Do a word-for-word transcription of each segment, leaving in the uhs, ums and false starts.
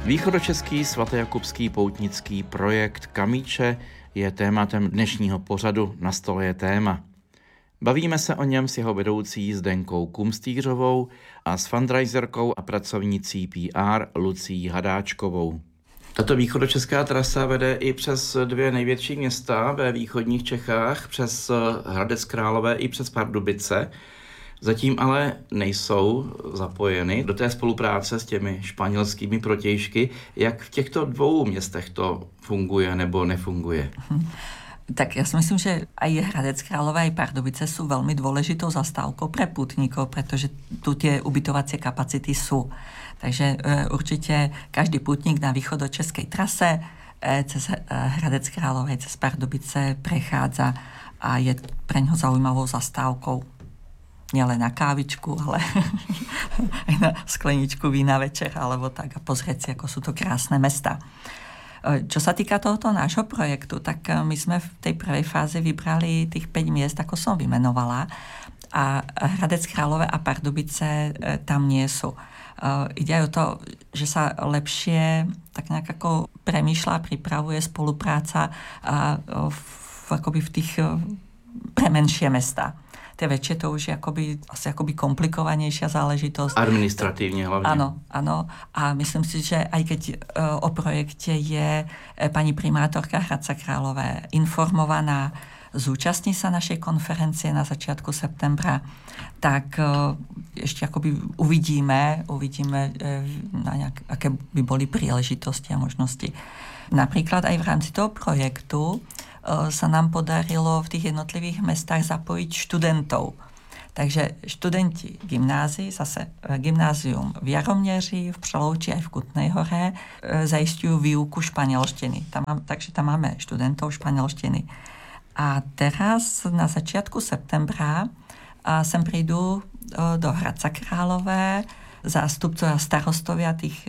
Východočeský svatojakubský poutnický projekt Kamíče je tématem dnešního pořadu Na stole je téma. Bavíme se o něm s jeho vedoucí Zdenkou Kumstýřovou a s fundraiserkou a pracovnicí P R Lucí Hadáčkovou. Tato východočeská trasa vede i přes dvě největší města ve východních Čechách, přes Hradec Králové i přes Pardubice. Zatím ale nejsou zapojeny do té spolupráce s těmi španělskými protějšky. Jak v těchto dvou městech to funguje nebo nefunguje? Tak ja si myslím, že aj Hradec Králové, aj Pardubice sú veľmi dôležitou zastávkou pre pútnikov, pretože tu tie ubytovacie kapacity sú. Takže e, určite každý pútnik na východočeskej trase e, cez e, Hradec Králové, cez Pardubice prechádza a je pre ňoho zaujímavou zastávkou. Nielen na kávičku, ale aj na skleničku vína večer, alebo tak a pozrieť si, ako sú to krásne mesta. Čo sa týka tohoto nášho projektu, tak my sme v tej prvej fáze vybrali tých päť miest, ako som vymenovala, a Hradec Králové a Pardubice tam nie sú. Ide aj o to, že sa lepšie tak nejak ako premýšľa, pripravuje spolupráca v, akoby v tých pre menšie mestá. Tie väčšie to už je akoby, asi akoby komplikovanejšia záležitosť. Administratívne hlavne. Áno, áno. A myslím si, že aj keď e, o projekte je e, pani primátorka Hradca Králové informovaná, zúčastní sa našej konferencie na začiatku septembra, tak e, ešte akoby uvidíme, uvidíme, e, na nejak, aké by boli príležitosti a možnosti. Napríklad aj v rámci toho projektu sa nám podarilo v tých jednotlivých mestách zapojiť študentov. Takže študenti gymnázií, zase gymnázium v Jaromněři, v Přelouči aj v Kutnej Hore, zajistujú výuku španielštiny. Tam, takže tam máme študentov španielštiny. A teraz na začiatku septembra sem prídu do Hradca Králové zástupcovia starostovia tých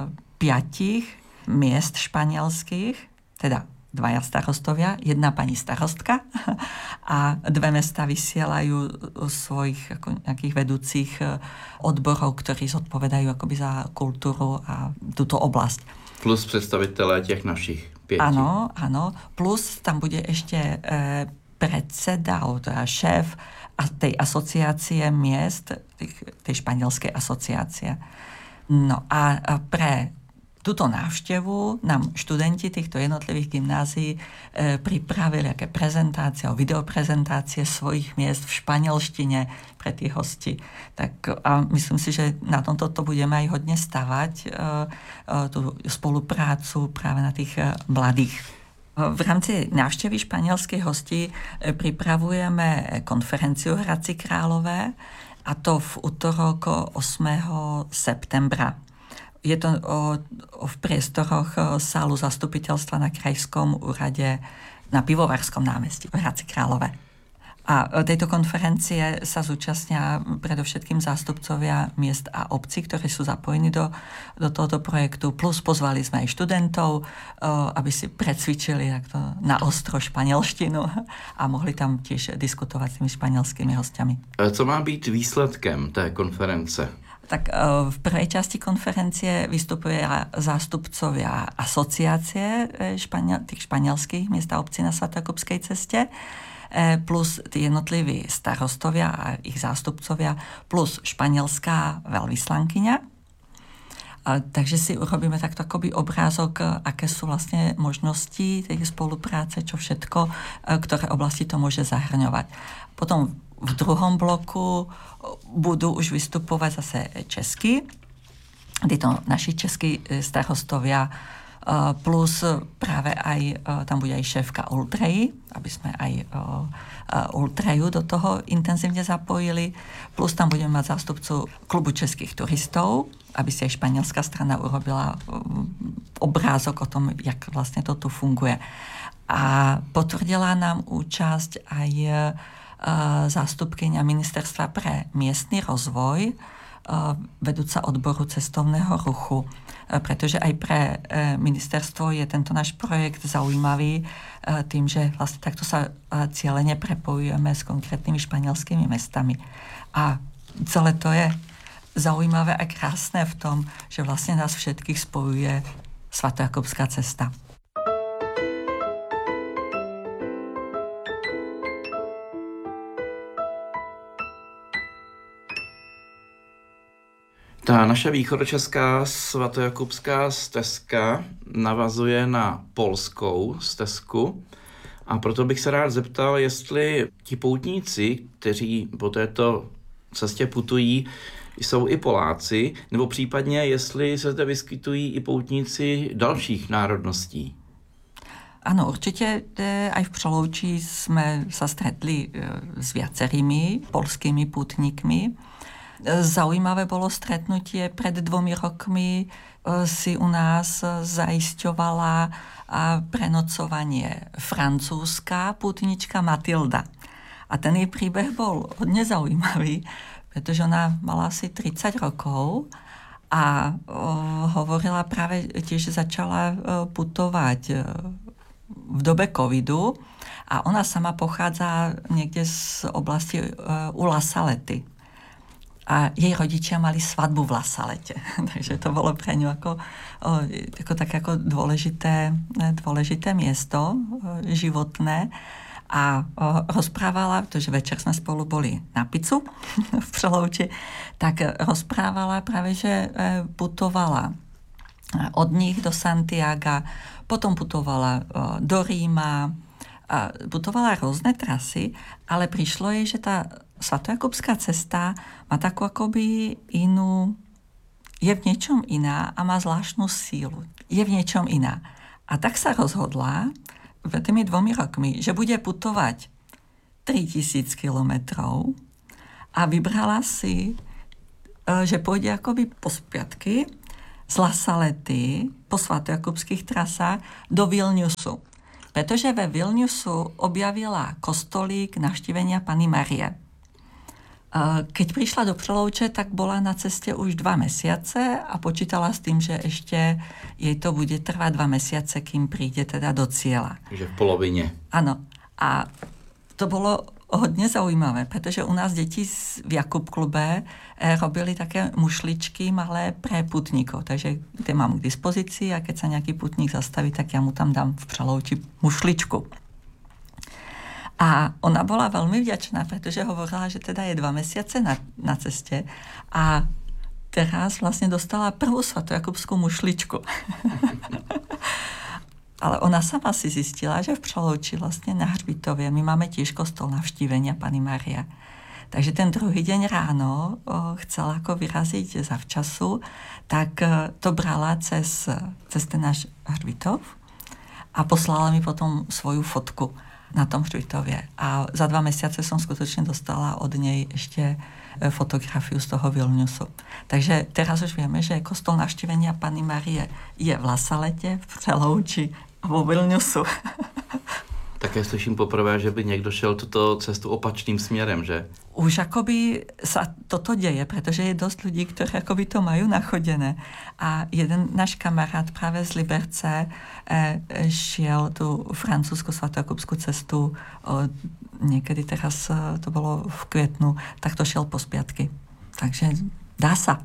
piatich miest španielských, teda dvaja starostovia, jedna pani starostka a dve mesta vysielajú svojich ako nejakých vedúcich odborov, ktorí zodpovedajú akoby za kultúru a túto oblasť. Plus predstaviteľe tých našich pieti. Áno, áno. Plus tam bude ešte e, predseda, teda šéf a tej asociácie miest, tej, tej španielskej asociácie. No a, a pre túto návštevu nám študenti týchto jednotlivých gymnázií e, pripravili aké prezentácie, videoprezentácie svojich miest v španielštine pre tých hostí. Tak, a myslím si, že na tomto to budeme aj hodne stavať, e, e, tú spoluprácu práve na tých e, mladých. V rámci návštevy španielských hostí e, pripravujeme konferenciu Hradci Králové, a to v utorok ôsmeho septembra. Je to o, o v priestoroch sálu zastupiteľstva na Krajskom úrade na Pivovarskom námestí v Hradci Králové. A tejto konferencie sa zúčastnia predovšetkým zástupcovia miest a obcí, ktorí sú zapojení do, do tohoto projektu. Plus pozvali sme aj študentov, aby si precvičili takto na ostro španielštinu a mohli tam tiež diskutovať s tými španielskými hostiami. Co má byť výsledkem té konference? Tak v prvej časti konferencie vystupuje zástupcovia asociácie španiel, tých španielských miest a obcí na Svatojakubskej ceste, plus tí jednotliví starostovia a ich zástupcovia, plus španielská veľvyslankyňa. Takže si urobíme takto akoby obrázok, aké sú vlastne možnosti tej spolupráce, čo všetko, ktoré oblasti to môže zahrňovať. Potom v druhom bloku budú už vystupovať zase česky, títo naši českí starostovia, plus práve aj, tam bude aj šéfka Ultreji, aby sme aj Ultreju do toho intenzívne zapojili, plus tam budeme mať zástupcu klubu českých turistov, aby si aj španielská strana urobila obrázok o tom, jak vlastne to tu funguje. A potvrdila nám účasť aj zástupkyňa Ministerstva pre miestny rozvoj, vedúca odboru cestovného ruchu, pretože aj pre ministerstvo je tento náš projekt zaujímavý tým, že vlastne takto sa cieľene prepojujeme s konkrétnymi španielskými mestami. A celé to je zaujímavé a krásné v tom, že vlastně nás všetkých spojuje svatojakubská cesta. Ta naše východočeská svatojakubská stezka navazuje na polskou stezku a proto bych se rád zeptal, jestli ti poutníci, kteří po této cestě putují, jsou i Poláci, nebo případně jestli se zde vyskytují i poutníci dalších národností. Áno, určite aj v Přelouči sme sa stretli s viacerými polskými pútnikmi. Zaujímavé bolo stretnutie. Pred dvomi rokmi si u nás zaisťovala prenocovanie francúzska pútnička Matilda. A ten jej príbeh bol hodne zaujímavý, pretože ona mala asi tridsať rokov a hovorila práve tiež, že začala putovať v dobe covidu a ona sama pochádza niekde z oblasti u La Salety. A jej rodičia mali svadbu v La Salete. Takže to bolo pre ňu ako, ako také ako dôležité, dôležité miesto životné. A rozprávala, pretože večer sme spolu boli na pizzu v Přelouči, tak rozprávala práve, že putovala od nich do Santiaga, potom putovala do Ríma, a putovala rôzne trasy, ale prišlo jej, že tá svatojakubská cesta má takú akoby inú, je v niečom iná a má zvláštnu sílu. Je v niečom iná. A tak sa rozhodla pred tými dvomi rokmi, že bude putovať tritisíc kilometrov a vybrala si, že pôjde akoby po spiatky z La Salety po svatojakubských trasách do Vilniusu. Pretože ve Vilniusu objavila kostolík navštívenia Panny Márie. Keď prišla do Přelouče, tak bola na ceste už dva mesiace a počítala s tým, že ešte jej to bude trvať dva mesiace, kým príde teda do cieľa. Takže v polovině. Áno. A to bolo hodne zaujímavé, pretože u nás deti v Jakub klube robili také mušličky malé pre putníkov. Takže tie mám k dispozícii a keď sa nejaký putník zastaví, tak ja mu tam dám v Přelouči mušličku. A ona bola veľmi vďačná, pretože hovorila, že teda je dva mesiace na, na ceste a teraz vlastne dostala prvú svatojakubskú mušličku. Ale ona sama si zistila, že v Přelouči vlastne na Hřbitovie my máme tiež kostol navštívenia Panny Márie. Takže ten druhý deň ráno o, chcela ako vyraziť zavčasu, tak o, to brala cez, cez ten náš Hřbitov a poslala mi potom svoju fotku na tom Hřbitovie. A za dva mesiace som skutočne dostala od nej ešte fotografiu z toho Vilniusu. Takže teraz už vieme, že kostol navštívenia Panny Márie je v La Salete, v Přelouči a vo Vilniusu. Také slyším poprvé, že by někdo šel tuto cestu opačným směrem, že? Už akoby sa toto deje, pretože je dosť ľudí, ktorí akoby to majú nachodené. A jeden náš kamarát práve z Liberce e, šiel tú francúzsku svatojakubskú cestu o, niekedy teraz, to bolo v květnu, tak to šiel po spiatky. Takže dá sa.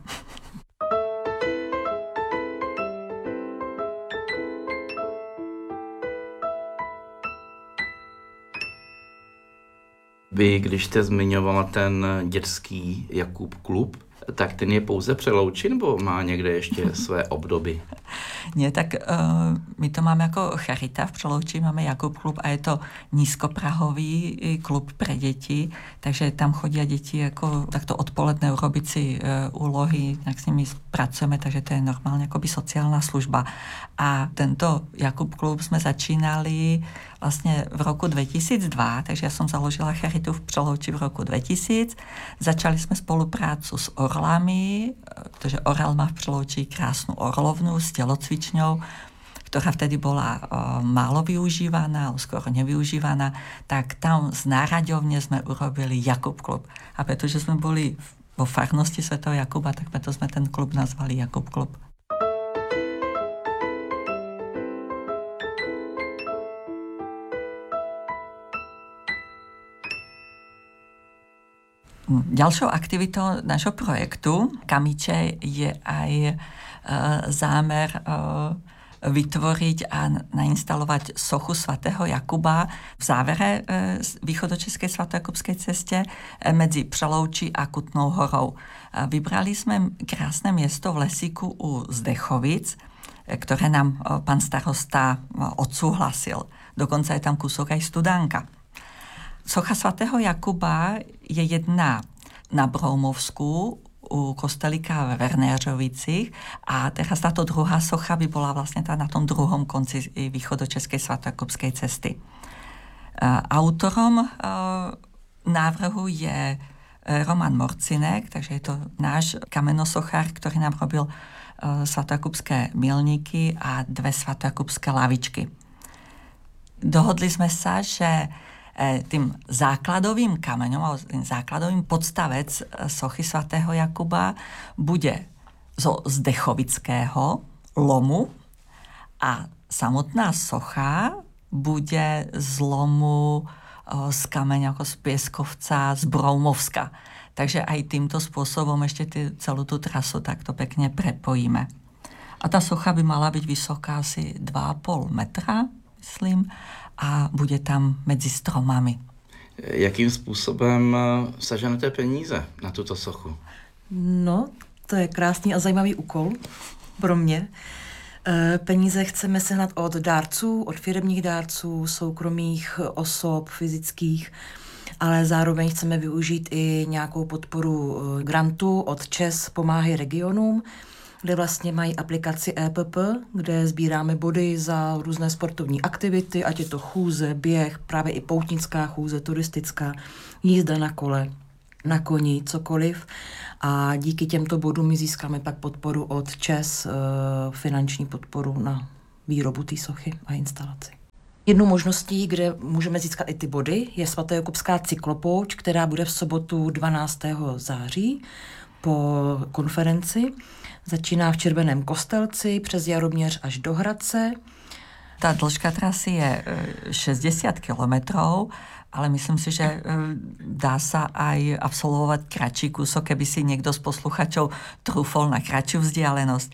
Vy, když jste zmiňovala ten dětský Jakub klub, tak ten je pouze Přelouči, nebo má někde ještě své obdoby? Nie, tak uh, my to máme ako Charita v Přelouči, máme Jakub klub a je to nízkoprahový klub pre deti, takže tam chodia deti ako takto odpoledne urobiť si uh, úlohy, tak s nimi pracujeme, takže to je normálne akoby sociálna služba. A tento Jakub klub sme začínali vlastne v roku dvetisícdva, takže ja som založila Charitu v Přelouči v roku dvetisíc. Začali sme spoluprácu s orlami, pretože Orel má v Přelouči krásnu orlovnu s telocvičňou, ktorá vtedy bola o, málo využívaná, skoro nevyužívaná, tak tam z náraďovne sme urobili Jakub klub. A pretože sme boli vo farnosti svätého Jakuba, tak preto sme ten klub nazvali Jakub klub. Ďalšou aktivitou nášho projektu Kamíče je aj e, zámer e, vytvoriť a nainstalovať sochu svätého Jakuba v závere e, východočeskej svatojakubskej ceste e, medzi Přeloučí a Kutnou horou. E, vybrali sme krásne miesto v lesíku u Zdechovic, e, ktoré nám e, pán starosta e, odsúhlasil. Dokonca je tam kúsok aj Studánka. Socha svätého Jakuba je jedna na Broumovsku u kostelíka v Vernéřovicích a teraz táto druhá socha by bola vlastne tá na tom druhom konci východočeskej svatojakubskej cesty. Autorom návrhu je Roman Morcinek, takže je to náš kamenosochár, ktorý nám robil svatojakubské milníky a dve svatojakubské lavičky. Dohodli sme sa, že tým základovým kameňom, tým základovým podstavec sochy svätého Jakuba bude zo Zdechovického lomu a samotná socha bude z lomu z kameňa ako z Pieskovca, z Broumovska. Takže aj týmto spôsobom ešte tý, celú tú trasu takto pekne prepojíme. A tá socha by mala byť vysoká asi dva a pol metra, myslím, a bude tam mezi stromami. Jakým způsobem seženete peníze na tuto sochu? No, to je krásný a zajímavý úkol pro mě. Peníze chceme sehnat od dárců, od firemních dárců, soukromých osob, fyzických, ale zároveň chceme využít i nějakou podporu grantu od ČES Pomáhej regionům, kde vlastně mají aplikaci E P P, kde sbíráme body za různé sportovní aktivity, ať je to chůze, běh, právě i poutnická chůze, turistická, jízda na kole, na koni, cokoliv. A díky těmto bodům my získáme pak podporu od ČES, finanční podporu na výrobu té sochy a instalaci. Jednou možností, kde můžeme získat i ty body, je svatojakubská cyklopouť, která bude v sobotu dvanáctého září po konferenci. Začíná v Červeném Kostelci, přes Jaroměř až do Hradce. Tá dĺžka trasy je šesťdesiat kilometrov, ale myslím si, že dá sa aj absolvovať kratší kúsok, keby si niekto z posluchačov trúfol na kratšiu vzdialenosť.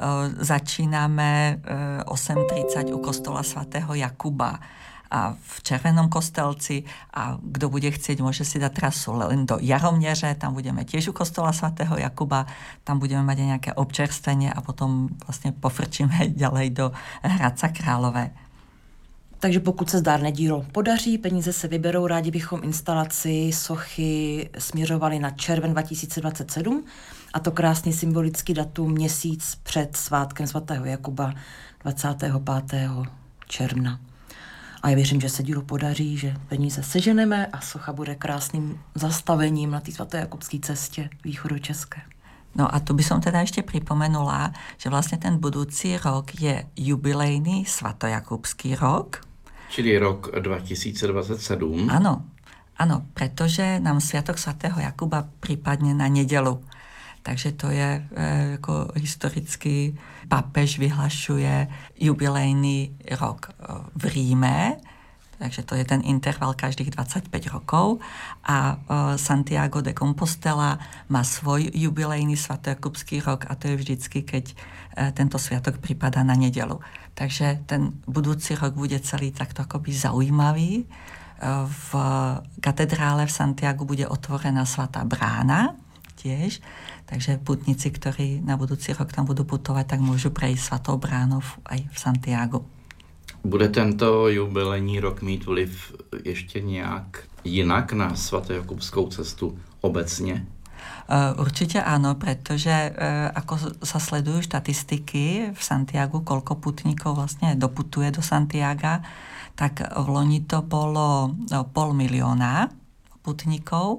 Začíname osem tridsať u kostola svätého Jakuba a v Červenom Kostelci a kto bude chcieť, môže si dať trasu len do Jaromneře, tam budeme tiež u kostola svätého Jakuba, tam budeme mať aj nejaké občerstvenie a potom vlastne pofrčíme ďalej do Hradca Králové. Takže pokud se zdárné dílo podaří, peníze se vyberou, rádi bychom instalaci sochy směřovali na červen dva tisíce dvacet sedm a to krásný symbolický datum měsíc před svátkem svatého Jakuba dvacátého pátého června. A já věřím, že se dílo podaří, že peníze seženeme a socha bude krásným zastavením na té svatojakubské cestě východočeské. No a tu by som teda ešte pripomenula, že vlastne ten budúci rok je jubilejný svatojakubský rok. Čili rok dva tisíce dvacet sedm. Áno, áno, pretože nám Sviatok svätého Jakuba prípadne na nedelu. Takže to je e, ako historický papež vyhlašuje jubilejný rok v Ríme, takže to je ten interval každých dvadsaťpäť rokov a e, Santiago de Compostela má svoj jubilejný svatojakubský rok a to je vždycky, keď e, tento sviatok pripadá na nedelu. Takže ten budúci rok bude celý takto akoby zaujímavý. E, v katedrále v Santiagu bude otvorená svätá brána tiež, takže putníci, ktorí na budúci rok tam budú putovať, tak môžu prejsť svatou bránou aj v Santiagu. Bude tento jubilejní rok mít vliv ještě nějak jinak na svatojakubskou cestu obecně? Určite áno, pretože ako sa sledujú štatistiky v Santiagu, koľko putníkov vlastne doputuje do Santiaga, tak v loni to bolo pol milióna putníkov,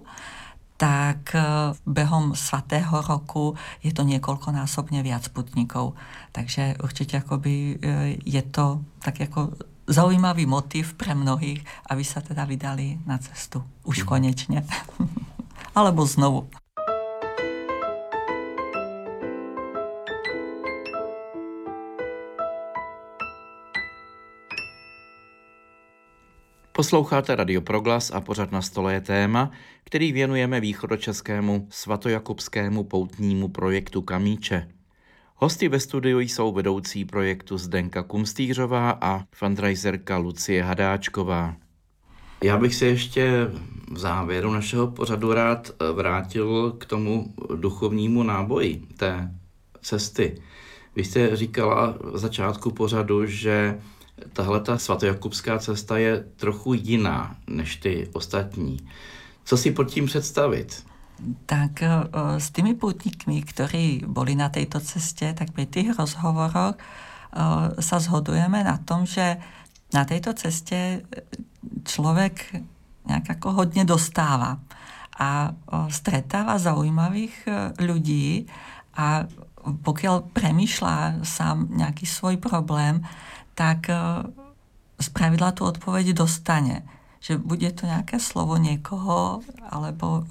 tak behom svatého roku je to niekoľkonásobne viac putníkov. Takže určite akoby je to tak ako zaujímavý motív pre mnohých, aby sa teda vydali na cestu. Už konečne. Alebo znovu. Posloucháte Radio Proglas a pořad Na stole je téma, který věnujeme východočeskému svatojakubskému poutnímu projektu Kamíče. Hosty ve studiu jsou vedoucí projektu Zdenka Kumstýřová a fundraiserka Lucie Hadáčková. Já bych se ještě v závěru našeho pořadu rád vrátil k tomu duchovnímu náboji té cesty. Vy jste říkala v začátku pořadu, že tahleta svatojakubská cesta je trochu jiná než ty ostatní. Co si pod tím představit? Tak s tými pútnikmi, ktorí boli na tejto ceste, tak pri tých rozhovoroch sa zhodujeme na tom, že na tejto ceste človek nejak ako hodne dostáva a stretáva zaujímavých ľudí a pokiaľ premýšľa sám nejaký svoj problém, tak spravidla tú odpoveď dostane. Že bude to nejaké slovo niekoho, alebo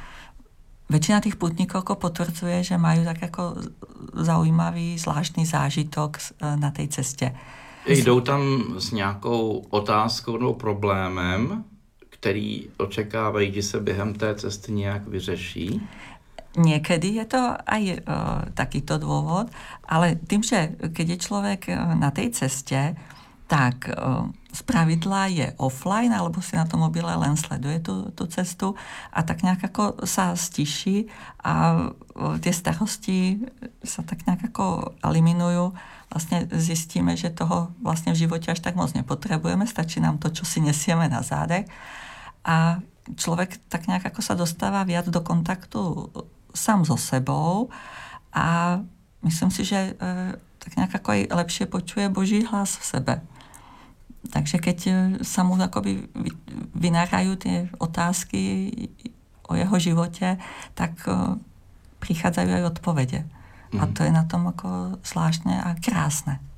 väčšina tých pútnikov potvrdzuje, že majú tak ako zaujímavý, zvláštny zážitok na tej ceste. Jdou tam s nějakou otázkou nebo problémem, který očekávají, že se během té cesty nějak vyřeší? Niekedy je to aj uh, takýto dôvod, ale tým, že keď je človek na tej ceste, tak uh, spravidla je offline, alebo si na tom mobile len sleduje tú, tú cestu a tak nejak ako sa stiší a uh, tie starosti sa tak nejak ako eliminujú. Vlastne zistíme, že toho vlastne v živote až tak moc nepotrebujeme, stačí nám to, čo si nesieme na zádech a človek tak nejak ako sa dostáva viac do kontaktu sám so sebou a myslím si, že e, tak nejak ako aj lepšie počuje Boží hlas v sebe. Takže keď sa mu akoby vynárajú tie otázky o jeho živote, tak e, prichádzajú aj odpovede. Mm. A to je na tom ako zvláštne a krásne.